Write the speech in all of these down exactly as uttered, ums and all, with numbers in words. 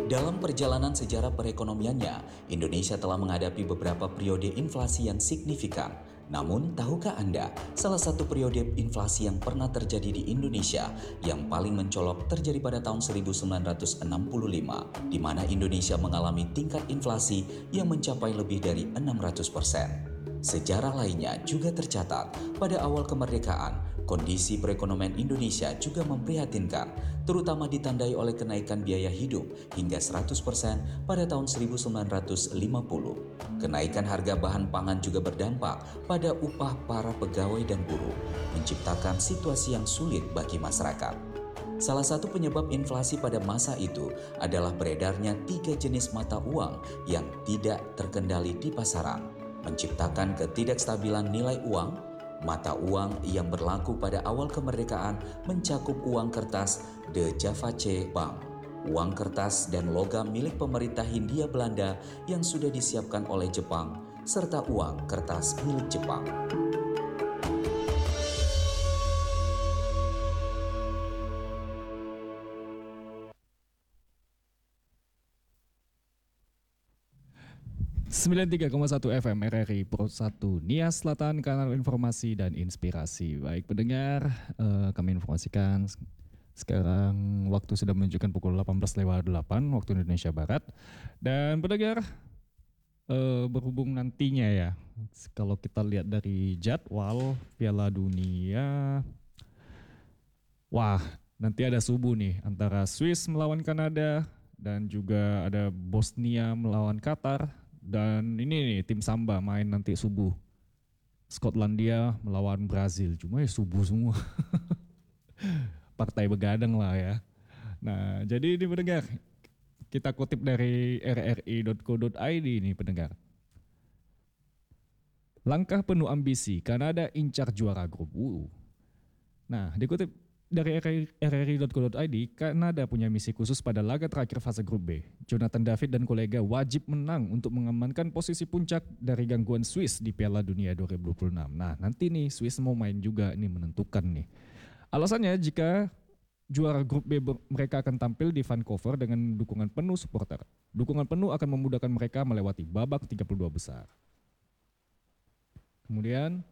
Dalam perjalanan sejarah perekonomiannya, Indonesia telah menghadapi beberapa periode inflasi yang signifikan. Namun, tahukah Anda, salah satu periode inflasi yang pernah terjadi di Indonesia yang paling mencolok terjadi pada tahun seribu sembilan ratus enam puluh lima, di mana Indonesia mengalami tingkat inflasi yang mencapai lebih dari enam ratus persen. Sejarah lainnya juga tercatat pada awal kemerdekaan, kondisi perekonomian Indonesia juga memprihatinkan, terutama ditandai oleh kenaikan biaya hidup hingga seratus persen pada tahun seribu sembilan ratus lima puluh. Kenaikan harga bahan pangan juga berdampak pada upah para pegawai dan buruh, menciptakan situasi yang sulit bagi masyarakat. Salah satu penyebab inflasi pada masa itu adalah beredarnya tiga jenis mata uang yang tidak terkendali di pasaran, menciptakan ketidakstabilan nilai uang. Mata uang yang berlaku pada awal kemerdekaan mencakup uang kertas De Javace Bank, uang kertas dan logam milik pemerintah Hindia Belanda yang sudah disiapkan oleh Jepang, serta uang kertas milik Jepang. sembilan puluh tiga koma satu F M R R I Pro satu Nia Selatan, kanal informasi dan inspirasi. Baik pendengar, eh, kami informasikan sekarang waktu sudah menunjukkan pukul delapan belas lewat delapan waktu Indonesia Barat. Dan pendengar, eh, berhubung nantinya ya, kalau kita lihat dari jadwal Piala Dunia, wah nanti ada subuh nih antara Swiss melawan Kanada dan juga ada Bosnia melawan Qatar. Dan ini nih tim Samba main nanti subuh. Skotlandia melawan Brazil. Cuma ya subuh semua. Partai begadang lah ya. Nah jadi ini pendengar, kita kutip dari r r i dot co dot i d nih pendengar. Langkah penuh ambisi, Kanada incar juara grup. Uh. Nah dikutip dari r r i dot co dot i d, Kanada punya misi khusus pada laga terakhir fase grup B. Jonathan David dan kolega wajib menang untuk mengamankan posisi puncak dari gangguan Swiss di Piala Dunia dua ribu dua puluh enam. Nah nanti nih Swiss mau main juga nih menentukan nih. Alasannya jika juara grup B mereka akan tampil di Vancouver dengan dukungan penuh supporter. Dukungan penuh akan memudahkan mereka melewati babak tiga puluh dua besar. Kemudian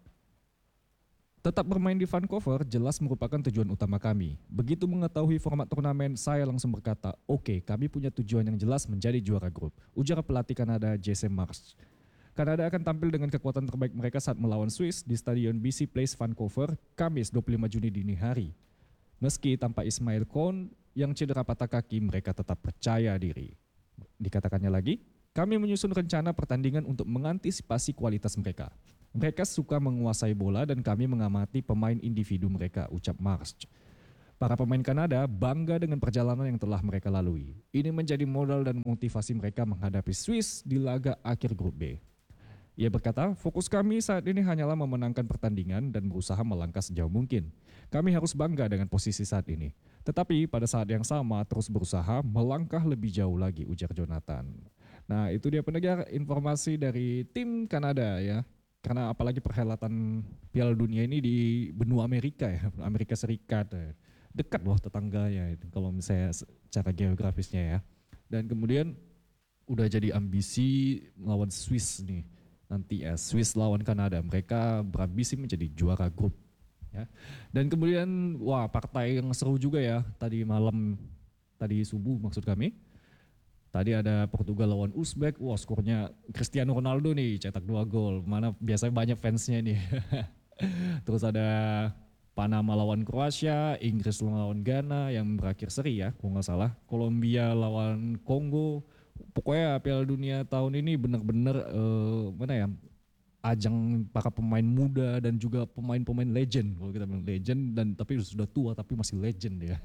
tetap bermain di Vancouver jelas merupakan tujuan utama kami. Begitu mengetahui format turnamen, saya langsung berkata, oke, okay, kami punya tujuan yang jelas menjadi juara grup. Ujar pelatih Kanada Jesse Marsh. Kanada akan tampil dengan kekuatan terbaik mereka saat melawan Swiss di Stadion B C Place Vancouver, Kamis dua puluh lima Juni dini hari. Meski tanpa Ismail Kohn yang cedera patah kaki, mereka tetap percaya diri. Dikatakannya lagi, kami menyusun rencana pertandingan untuk mengantisipasi kualitas mereka. Mereka suka menguasai bola dan kami mengamati pemain individu mereka, ucap Marsh. Para pemain Kanada bangga dengan perjalanan yang telah mereka lalui. Ini menjadi modal dan motivasi mereka menghadapi Swiss di laga akhir grup B. Ia berkata, fokus kami saat ini hanyalah memenangkan pertandingan dan berusaha melangkah sejauh mungkin. Kami harus bangga dengan posisi saat ini. Tetapi pada saat yang sama terus berusaha melangkah lebih jauh lagi, ujar Jonathan. Nah itu dia pendengar informasi dari tim Kanada ya. Karena apalagi perhelatan Piala Dunia ini di benua Amerika ya, Amerika Serikat. Dekat loh tetangganya kalau misalnya secara geografisnya ya. Dan kemudian udah jadi ambisi melawan Swiss nih. Nanti ya Swiss lawan Kanada, mereka berambisi menjadi juara grup. Ya. Dan kemudian wah partai yang seru juga ya tadi malam, tadi subuh maksud kami. Tadi ada Portugal lawan Uzbek, wah skornya Cristiano Ronaldo nih cetak dua gol, mana biasanya banyak fansnya nih. Terus ada Panama lawan Kroasia, Inggris lawan Ghana yang berakhir seri ya, kalau nggak salah. Kolombia lawan Kongo, pokoknya Piala Dunia tahun ini benar-benar eh, mana ya, ajang para pemain muda dan juga pemain-pemain legend, kalau kita bilang legend dan tapi sudah tua tapi masih legend ya.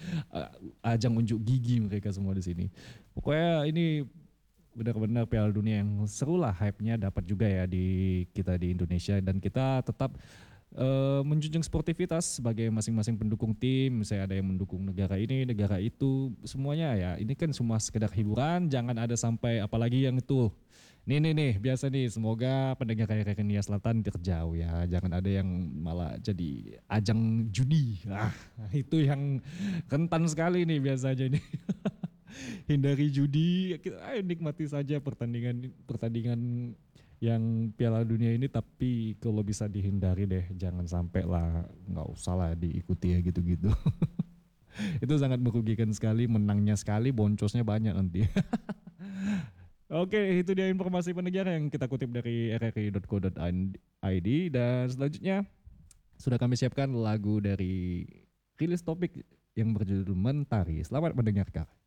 Ajang unjuk gigi mereka semua di sini. Pokoknya ini benar-benar Piala Dunia yang seru lah, hype-nya dapat juga ya di kita di Indonesia dan kita tetap uh, menjunjung sportivitas sebagai masing-masing pendukung tim. Misalnya ada yang mendukung negara ini, negara itu, semuanya ya. Ini kan semua sekedar hiburan, jangan ada sampai apalagi yang itu. Nih nih nih biasa nih, semoga pendengar R R I Nia Selatan terjauh ya, jangan ada yang malah jadi ajang judi. Ah, itu yang rentan sekali nih biasanya nih. Hindari judi, kita ayo nikmati saja pertandingan pertandingan yang Piala Dunia ini, tapi kalau bisa dihindari deh, jangan sampai lah, nggak usah lah diikuti ya gitu-gitu. Itu sangat merugikan sekali, menangnya sekali, boncosnya banyak nanti. Oke, itu dia informasi penegara yang kita kutip dari r r i dot co dot i d, dan selanjutnya sudah kami siapkan lagu dari rilis topik yang berjudul Mentari. Selamat mendengarkan.